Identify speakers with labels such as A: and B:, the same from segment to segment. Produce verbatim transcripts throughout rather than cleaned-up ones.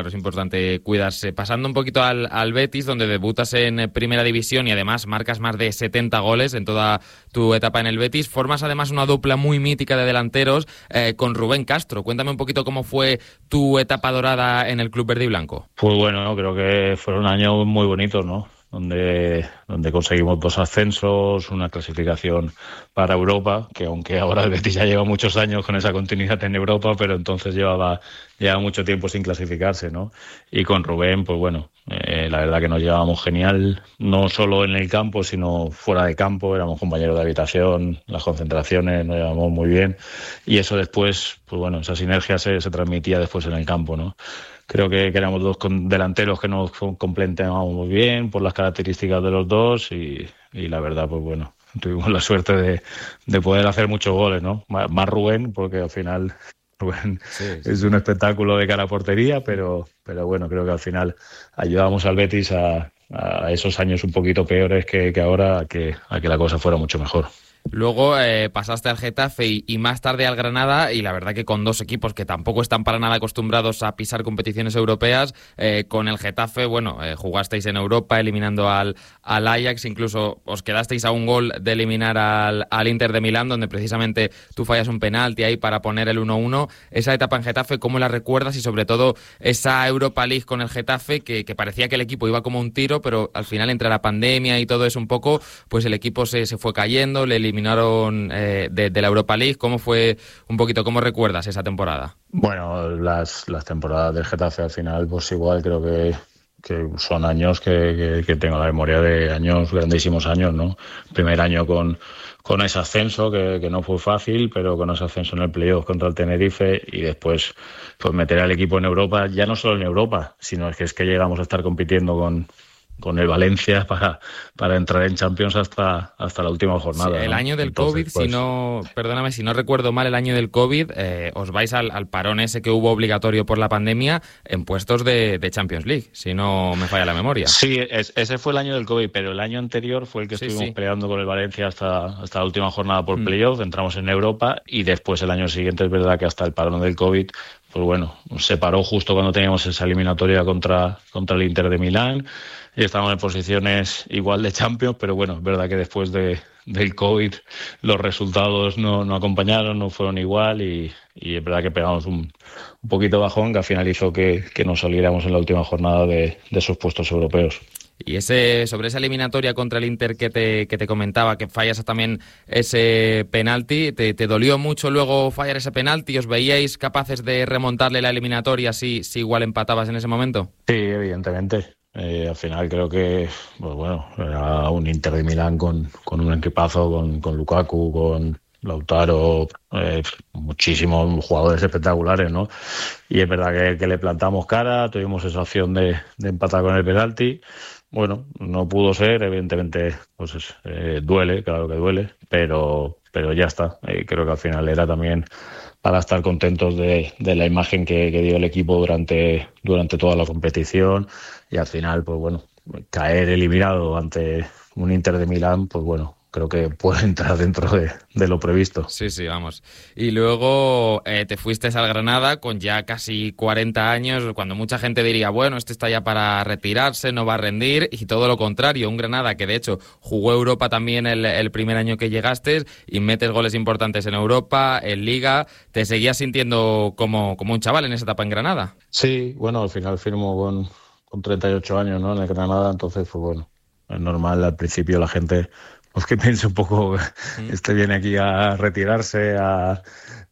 A: Pero es importante cuidarse. Pasando un poquito al, al Betis, donde debutas en Primera División y además marcas más de setenta goles en toda tu etapa en el Betis. Formas además una dupla muy mítica de delanteros eh, con Rubén Castro. Cuéntame un poquito cómo fue tu etapa dorada en el club verde y blanco.
B: Pues bueno, creo que fueron años muy bonitos, ¿no? Donde, donde conseguimos dos ascensos, una clasificación para Europa, que aunque ahora el Betis ya lleva muchos años con esa continuidad en Europa, pero entonces llevaba, llevaba mucho tiempo sin clasificarse, ¿no? Y con Rubén, pues bueno, eh, la verdad que nos llevábamos genial, no solo en el campo, sino fuera de campo, éramos compañeros de habitación, las concentraciones nos llevábamos muy bien, y eso después, pues bueno, esa sinergia se, se transmitía después en el campo, ¿no? Creo que, que éramos dos delanteros que nos complementábamos muy bien por las características de los dos y, y la verdad, pues bueno, tuvimos la suerte de, de poder hacer muchos goles, ¿no? Más, más Rubén, porque al final Rubén sí, sí. es un espectáculo de cara a portería, pero, pero bueno, creo que al final ayudamos al Betis a, a esos años un poquito peores que, que ahora a que, a que la cosa fuera mucho mejor.
A: Luego eh, pasaste al Getafe y, y más tarde al Granada, y la verdad que con dos equipos que tampoco están para nada acostumbrados a pisar competiciones europeas. Eh, con el Getafe, bueno, eh, jugasteis en Europa eliminando al, al Ajax, incluso os quedasteis a un gol de eliminar al, al Inter de Milán, donde precisamente tú fallas un penalti ahí para poner el uno uno. Esa etapa en Getafe, ¿cómo la recuerdas? Y sobre todo esa Europa League con el Getafe, que, que parecía que el equipo iba como un tiro, pero al final entre la pandemia y todo eso un poco, pues el equipo se, se fue cayendo, le eliminaron eh, de, de la Europa League. ¿Cómo fue un poquito, cómo recuerdas esa temporada?
B: Bueno, las, las temporadas del Getafe al final, pues igual creo que, que son años que, que, que tengo la memoria de años, grandísimos años, ¿no? Primer año con, con ese ascenso, que, que no fue fácil, pero con ese ascenso en el playoff contra el Tenerife y después pues meter al equipo en Europa, ya no solo en Europa, sino es que es que llegamos a estar compitiendo con... con el Valencia para, para entrar en Champions hasta, hasta la última jornada.
A: Sí, el
B: ¿no?
A: año del Entonces, COVID, pues... si no, perdóname, si no recuerdo mal, el año del COVID, eh, os vais al, al parón ese que hubo obligatorio por la pandemia en puestos de, de Champions League, si no me falla la memoria.
B: Sí, es, ese fue el año del COVID, pero el año anterior fue el que sí, estuvimos sí. peleando con el Valencia hasta, hasta la última jornada por mm. playoff, entramos en Europa y después el año siguiente es verdad que hasta el parón del COVID, pues bueno, se paró justo cuando teníamos esa eliminatoria contra, contra el Inter de Milán. Y estamos en posiciones igual de Champions, pero bueno, es verdad que después de, del COVID los resultados no, no acompañaron, no fueron igual y, y es verdad que pegamos un, un poquito bajón que al final hizo que, que nos saliéramos en la última jornada de, de esos puestos europeos.
A: Y ese sobre esa eliminatoria contra el Inter que te, que te comentaba, que fallas también ese penalti, ¿te, te dolió mucho luego fallar ese penalti? ¿Os veíais capaces de remontarle la eliminatoria si, si igual empatabas en ese momento?
B: Sí, evidentemente. Eh, al final creo que pues bueno, era un Inter de Milán con, con un equipazo, con, con Lukaku, con Lautaro, eh, muchísimos jugadores espectaculares, ¿no? Y es verdad que, que le plantamos cara, tuvimos esa opción de, de empatar con el penalti. Bueno, no pudo ser, evidentemente, pues eh, duele, claro que duele, pero, pero ya está. Eh, creo que al final era también para estar contentos de, de la imagen que, que dio el equipo durante, durante toda la competición y al final, pues bueno, caer eliminado ante un Inter de Milán, pues bueno, creo que puede entrar dentro de, de lo previsto.
A: Sí, sí, vamos. Y luego eh, te fuiste al Granada con ya casi cuarenta años, cuando mucha gente diría, bueno, este está ya para retirarse, no va a rendir, y todo lo contrario, un Granada que de hecho jugó Europa también el, el primer año que llegaste y metes goles importantes en Europa, en Liga. ¿Te seguías sintiendo como, como un chaval en esa etapa en Granada?
B: Sí, bueno, al final firmo con, con treinta y ocho años, ¿no? En el Granada, entonces fue bueno. Es normal, al principio la gente... pues que piense un poco, este viene aquí a retirarse, a...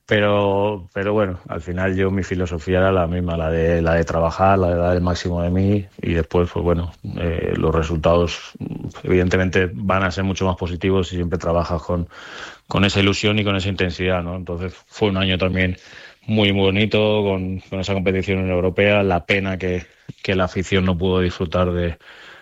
B: pero pero bueno, al final yo mi filosofía era la misma, la de la de trabajar, la de dar el máximo de mí y después, pues bueno, eh, los resultados evidentemente van a ser mucho más positivos si siempre trabajas con, con esa ilusión y con esa intensidad, ¿no? Entonces fue un año también muy, muy bonito con, con esa competición europea, la pena que, que la afición no pudo disfrutar de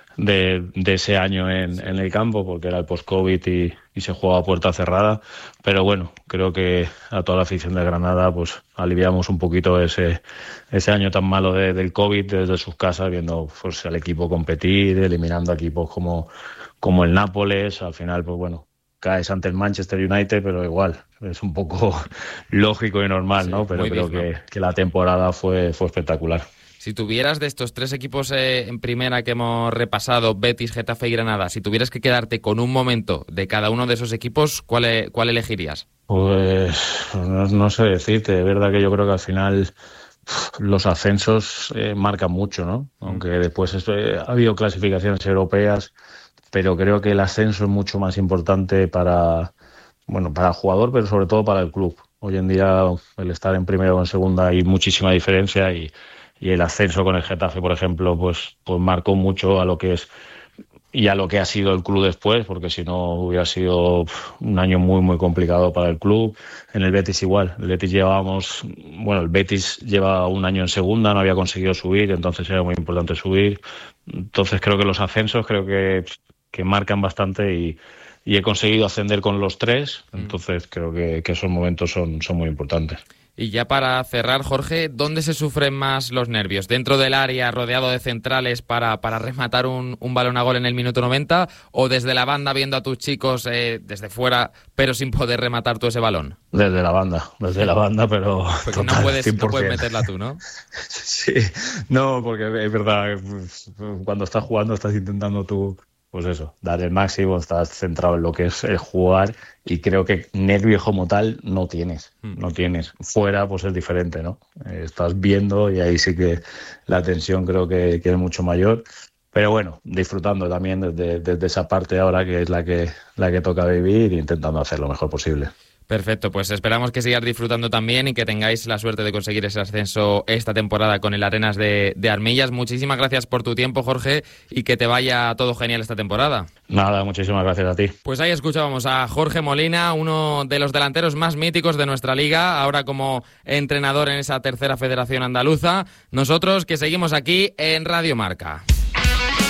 B: De, de ese año en, en el campo porque era el post-COVID y, y se jugaba a puerta cerrada, pero bueno, creo que a toda la afición de Granada pues aliviamos un poquito ese, ese año tan malo de, del COVID desde sus casas, viendo pues, al equipo competir, eliminando equipos como, como el Nápoles. Al final pues bueno, caes ante el Manchester United, pero igual es un poco lógico y normal, sí, ¿no? Pero creo que, que la temporada fue, fue espectacular.
A: Sí, Si tuvieras de estos tres equipos eh, en primera que hemos repasado, Betis, Getafe y Granada, si tuvieras que quedarte con un momento de cada uno de esos equipos, ¿cuál, e- cuál elegirías?
B: Pues no, no sé decirte, es verdad que yo creo que al final los ascensos eh, marcan mucho, ¿no? Aunque después es, eh, ha habido clasificaciones europeas, pero creo que el ascenso es mucho más importante para, bueno, para el jugador, pero sobre todo para el club. Hoy en día el estar en primera o en segunda hay muchísima diferencia y, y el ascenso con el Getafe, por ejemplo, pues, pues marcó mucho a lo que es y a lo que ha sido el club después, porque si no hubiera sido un año muy muy complicado para el club. En el Betis igual, el Betis llevábamos, bueno, el Betis lleva un año en segunda, no había conseguido subir, entonces era muy importante subir. Entonces creo que los ascensos creo que, que marcan bastante y, y he conseguido ascender con los tres, entonces creo que, que esos momentos son, son muy importantes.
A: Y ya para cerrar, Jorge, ¿dónde se sufren más los nervios? ¿Dentro del área, rodeado de centrales para, para rematar un, un balón a gol en el minuto noventa? ¿O desde la banda viendo a tus chicos eh, desde fuera, pero sin poder rematar tú ese balón?
B: Desde la banda, desde la banda, pero
A: porque
B: total,
A: no puedes,
B: cien por ciento.
A: no puedes meterla tú, ¿no?
B: Sí, no, porque es verdad, cuando estás jugando estás intentando tú, pues eso, dar el máximo, estás centrado en lo que es el jugar y creo que nervios como tal no tienes, no tienes. Fuera pues es diferente, ¿no? Eh, estás viendo y ahí sí que la tensión creo que, que es mucho mayor. Pero bueno, disfrutando también desde, desde esa parte ahora que es la que, la que toca vivir e intentando hacer lo mejor posible.
A: Perfecto, pues esperamos que sigáis disfrutando también y que tengáis la suerte de conseguir ese ascenso esta temporada con el Arenas de, de Armillas. Muchísimas gracias por tu tiempo, Jorge, y que te vaya todo genial esta temporada.
B: Nada, muchísimas gracias a ti.
A: Pues ahí escuchábamos a Jorge Molina, uno de los delanteros más míticos de nuestra liga, ahora como entrenador en esa tercera federación andaluza. Nosotros que seguimos aquí en Radio Marca.